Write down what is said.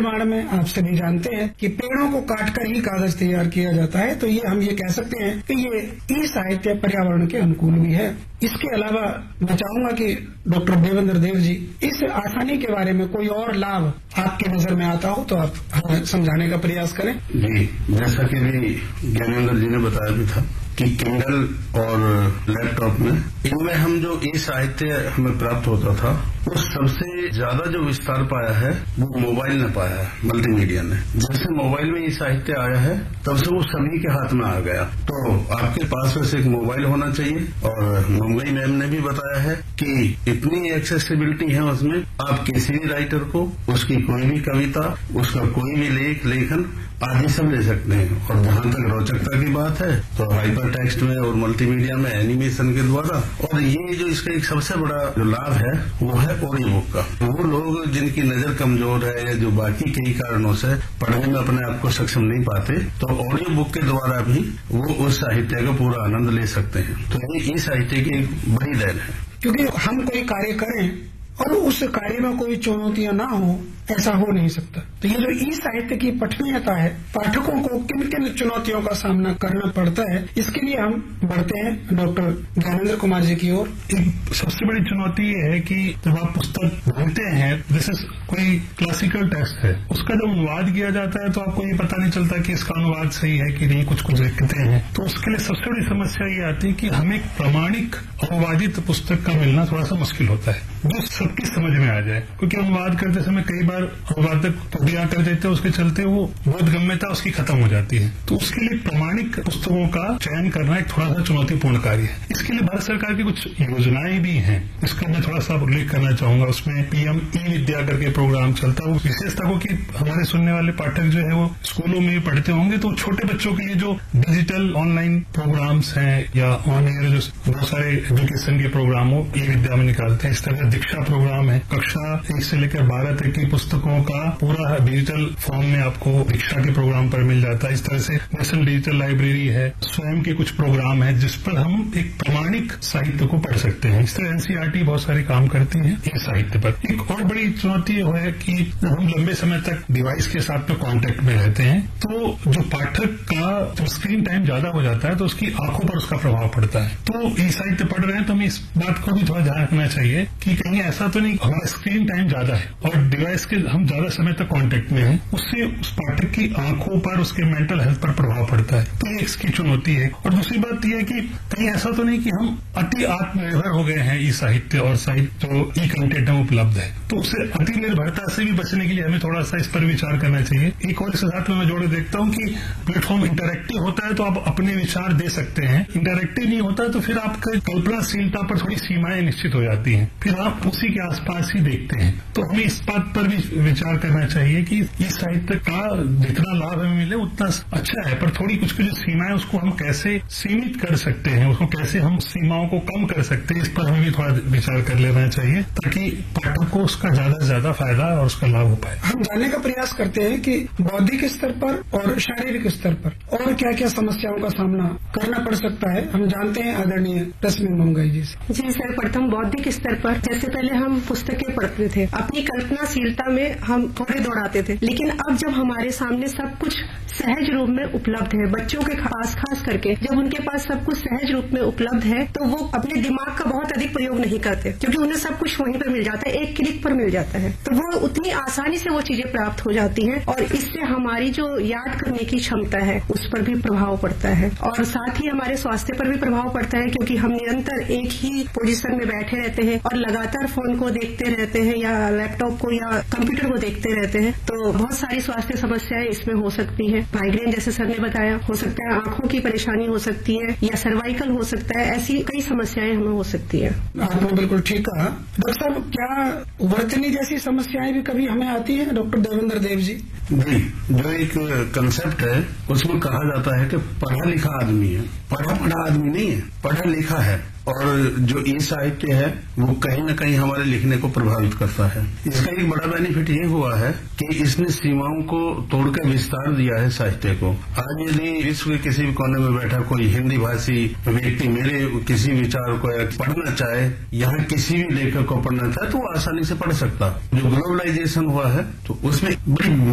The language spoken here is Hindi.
निर्माण में आप सभी जानते हैं कि पेड़ों को काटकर ही कागज तैयार किया जाता है, तो ये हम ये कह सकते हैं कि ये ई साहित्य पर्यावरण के अनुकूल भी है। इसके अलावा मैं चाहूंगा कि डॉक्टर देवेंद्र देव जी इस आसानी के बारे में कोई और लाभ आपके नजर में आता हो तो आप हमें समझाने का प्रयास करें। जी, जैसा कि भी ज्ञानेंद्र जी ने बताया भी था कि किंडल और लैपटॉप में इनमें हम जो ई साहित्य हमें प्राप्त होता था वो सबसे ज्यादा जो विस्तार पाया है वो मोबाइल ने पाया है, मल्टीमीडिया ने। जब से मोबाइल में ई साहित्य आया है तब से वो सभी के हाथ में आ गया। तो आपके पास वैसे एक मोबाइल होना चाहिए, और मुंबई मैम ने भी बताया है कि इतनी एक्सेसिबिलिटी है उसमें, आप किसी भी राइटर को उसकी कोई भी कविता, उसका कोई भी लेखन आदि सब ले सकते हैं। और जहां तक रोचकता की बात है तो हाइपर टेक्स्ट में और मल्टीमीडिया में एनिमेशन के द्वारा, और ये जो इसका एक सबसे बड़ा जो लाभ है वो है ऑडियो बुक का। वो लोग जिनकी नजर कमजोर है या जो बाकी कई कारणों से पढ़ने में अपने आप को सक्षम नहीं पाते, तो ऑडियो बुक के द्वारा भी वो उस साहित्य का पूरा आनंद ले सकते हैं। तो ये साहित्य की एक बड़ी देन है। क्योंकि हम कोई कार्य करें और उस कार्य में कोई चुनौतियां ना हो, ऐसा हो नहीं सकता। तो ये जो ई साहित्य की पठनीयता है, पाठकों को किन किन चुनौतियों का सामना करना पड़ता है, इसके लिए हम बढ़ते हैं डॉक्टर ज्ञानेंद्र कुमार जी की ओर। एक सबसे बड़ी चुनौती ये है कि जब आप पुस्तक ढूंढते हैं, जैसे कोई क्लासिकल टेक्स्ट है, उसका जब अनुवाद किया जाता है तो आपको ये पता नहीं चलता कि इसका अनुवाद सही है कि नहीं, कुछ दिक्कतें हैं। तो उसके लिए सबसे बड़ी समस्या ये आती है कि हमें प्रामाणिक अनुवादित पुस्तक का मिलना थोड़ा सा मुश्किल होता है जो सबकी समझ में आ जाए। क्योंकि अनुवाद करते समय कई बार अनुवादक त्रुटियां कर देते हैं, उसके चलते वो बोधगम्यता उसकी खत्म हो जाती है। तो उसके लिए प्रामाणिक पुस्तकों का चयन करना एक थोड़ा सा चुनौतीपूर्ण कार्य है। इसके लिए भारत सरकार की कुछ योजनाएं भी हैं, इसका मैं थोड़ा सा उल्लेख करना चाहूंगा। उसमें पीएम ई विद्या करके प्रोग्राम चलता है। वो विशेषता को कि हमारे सुनने वाले पाठक जो है वो स्कूलों में पढ़ते होंगे, तो छोटे बच्चों के लिए जो डिजिटल ऑनलाइन प्रोग्राम्स हैं या ऑन एयर जो बहुत सारे एजुकेशन के प्रोग्राम हो ई विद्या में निकालते हैं। इस तरह दीक्षा प्रोग्राम है, कक्षा 1 से लेकर 12 तक की पुस्तकों का पूरा डिजिटल फॉर्म में आपको दीक्षा के प्रोग्राम पर मिल जाता है। इस तरह से नेशनल डिजिटल लाइब्रेरी है, स्वयं के कुछ प्रोग्राम है जिस पर हम एक प्रामाणिक साहित्य को पढ़ सकते हैं। इस तरह एनसीईआरटी बहुत सारे काम करती है इस साहित्य पर। एक और बड़ी चुनौती यह है कि हम लंबे समय तक डिवाइस के साथ में कांटेक्ट में रहते हैं, तो जो पाठक का जब स्क्रीन टाइम ज्यादा हो जाता है तो उसकी आंखों पर उसका प्रभाव पड़ता है। तो ई साहित्य पढ़ रहे हैं तो हमें इस बात को भी थोड़ा ध्यान रखना चाहिए कि कहीं ऐसा तो नहीं हमारा स्क्रीन टाइम ज्यादा है और डिवाइस के हम ज्यादा समय तक कांटेक्ट में हैं, उससे उस पाठक की आंखों पर, उसके मेंटल हेल्थ पर प्रभाव पड़ता है। तो ये इसकी चुनौती है। और दूसरी बात यह है कि कहीं ऐसा तो नहीं कि हम अति आत्मनिर्भर हो गए हैं ई साहित्य और साहित्य जो ई कंटेंट में उपलब्ध है, तो उससे अति निर्भरता से भी बचने के लिए हमें थोड़ा सा इस पर विचार करना चाहिए। एक और इसके साथ में मैं जोड़े देखता हूँ कि प्लेटफॉर्म इंटरैक्टिव होता है तो आप अपने विचार दे सकते हैं, इंटरैक्टिव नहीं होता तो फिर आपकी कल्पनाशीलता पर थोड़ी सीमाएं निश्चित हो जाती हैं, फिर आप उसी के आसपास ही देखते हैं। तो हमें इस बात पर भी विचार करना चाहिए कि इस साहित्य का जितना लाभ हमें मिले उतना अच्छा है, पर थोड़ी कुछ जो सीमाएं उसको हम कैसे सीमित कर सकते हैं, उसको कैसे हम सीमाओं को कम कर सकते हैं, इस पर हमें भी थोड़ा विचार कर लेना चाहिए ताकि पाठक को उसका ज्यादा से ज्यादा फायदा और उसका लाभ हो पाए। हम जानने का प्रयास करते हैं कि बौद्धिक स्तर पर और शारीरिक स्तर पर और क्या क्या समस्याओं का सामना करना पड़ सकता है। हम जानते हैं आदरणीय रश्मि मुंगई जी से। जी सर, प्रथम बौद्धिक स्तर पर जैसे पहले हम पुस्तकें पढ़ते थे, अपनी कल्पनाशीलता में हम थोड़े दौड़ाते थे, लेकिन अब जब हमारे सामने सब कुछ सहज रूप में उपलब्ध है, बच्चों के पास खास करके जब उनके पास सब कुछ सहज रूप में उपलब्ध है तो वो अपने दिमाग का बहुत अधिक प्रयोग नहीं करते, क्योंकि उन्हें सब कुछ वहीं पर मिल जाता है, एक क्लिक पर मिल जाता है। तो वो उतनी आसानी से वो चीजें प्राप्त हो जाती हैं और इससे हमारी जो याद करने की क्षमता है उस पर भी प्रभाव पड़ता है और साथ ही हमारे स्वास्थ्य पर भी प्रभाव पड़ता है, क्योंकि हम निरंतर एक ही पोजीशन में बैठे रहते हैं और लगातार फोन को देखते रहते हैं या लैपटॉप को या कंप्यूटर को देखते रहते हैं, तो बहुत सारी स्वास्थ्य समस्याएं इसमें हो सकती है। माइग्रेन जैसे सर ने बताया हो सकता है, आंखों की परेशानी हो सकती है या सर्वाइकल हो सकता है, ऐसी कई समस्याएं हमें हो सकती है। आपने बिल्कुल ठीक कहा। डॉक्टर साहब, क्या वर्तनी जैसी समस्याएं भी कभी हमें आती हैं डॉक्टर देवेंद्र देव जी? जी, जो एक कंसेप्ट है उसमें कहा जाता है कि पढ़ा लिखा आदमी है, पढ़ा पढ़ा आदमी नहीं है, पढ़ा लिखा है। और जो ई साहित्य है वो कहीं न कहीं हमारे लिखने को प्रभावित करता है। इसका एक बड़ा बेनिफिट ये हुआ है कि इसने सीमाओं को तोड़कर विस्तार दिया है साहित्य को। आज यदि विश्व के किसी भी कोने में बैठा कोई हिंदी भाषी व्यक्ति मेरे किसी विचार को पढ़ना चाहे, यहाँ किसी भी लेखक को पढ़ना चाहे तो वो आसानी से पढ़ सकता। जो ग्लोबलाइजेशन हुआ है तो उसमें बड़ी